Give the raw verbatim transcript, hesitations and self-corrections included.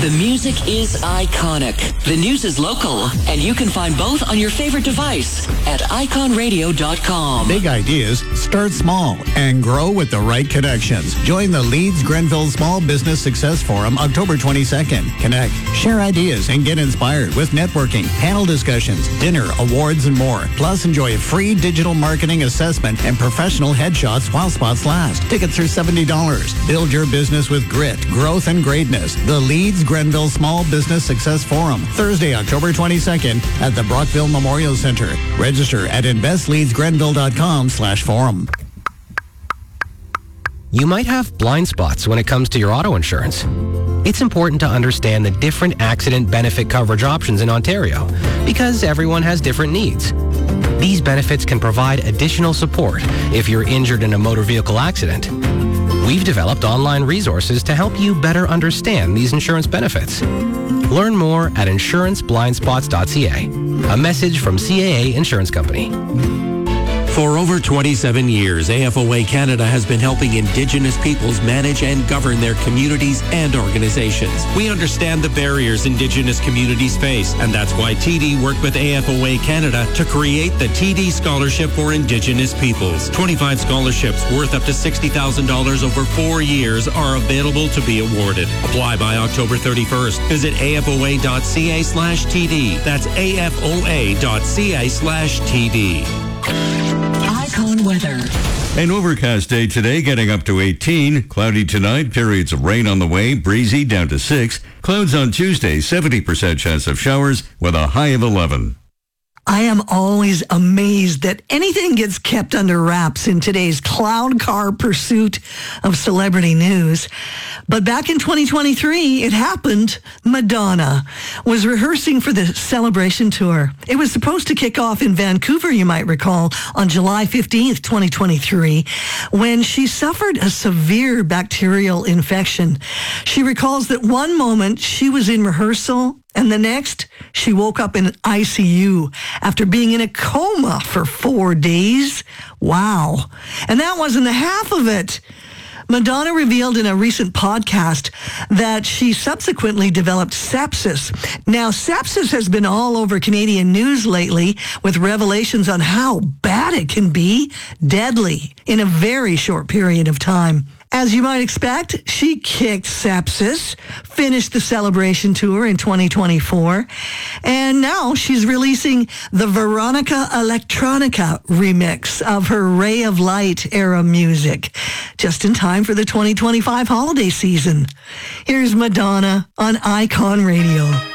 The music is iconic. The news is local. And you can find both on your favorite device at icon radio dot com. Big ideas start small and grow with the right connections. Join the Leeds Grenville Small Business Success Forum October twenty-second. Connect, share ideas, and get inspired with networking, panel discussions, dinner, awards, and more. Plus, enjoy a free digital marketing assessment and professional headshots while spots last. Tickets are seventy dollars. Build your business with grit, growth, and greatness. The Leeds Grenville Small Business Success Forum, Thursday, October twenty-second at the Brockville Memorial Center. Register at invest leeds grenville dot com slash forum. You might have blind spots when it comes to your auto insurance. It's important to understand the different accident benefit coverage options in Ontario because everyone has different needs. These benefits can provide additional support if you're injured in a motor vehicle accident. We've developed online resources to help you better understand these insurance benefits. Learn more at insurance blind spots dot c a. A message from C A A Insurance Company. For over twenty-seven years, A F O A Canada has been helping Indigenous peoples manage and govern their communities and organizations. We understand the barriers Indigenous communities face, and that's why T D worked with A F O A Canada to create the T D Scholarship for Indigenous Peoples. twenty-five scholarships worth up to sixty thousand dollars over four years are available to be awarded. Apply by October thirty-first. Visit A F O A dot c a slash T D. That's A F O A dot c a slash T D. Icon weather. An overcast day today, getting up to eighteen. Cloudy tonight, periods of rain on the way, breezy down to six. Clouds on Tuesday, seventy percent chance of showers with a high of eleven. I am always amazed that anything gets kept under wraps in today's cloud car pursuit of celebrity news. But back in twenty twenty-three, it happened. Madonna was rehearsing for the Celebration Tour. It was supposed to kick off in Vancouver, you might recall, on July fifteenth, twenty twenty-three, when she suffered a severe bacterial infection. She recalls that one moment she was in rehearsal, and the next, she woke up in I C U after being in a coma for four days. Wow. And that wasn't the half of it. Madonna revealed in a recent podcast that she subsequently developed sepsis. Now, sepsis has been all over Canadian news lately with revelations on how bad it can be, deadly, in a very short period of time. As you might expect, she kicked sepsis, finished the Celebration Tour in twenty twenty-four, and now she's releasing the Veronica Electronica remix of her Ray of Light era music, just in time for the twenty twenty-five holiday season. Here's Madonna on Icon Radio.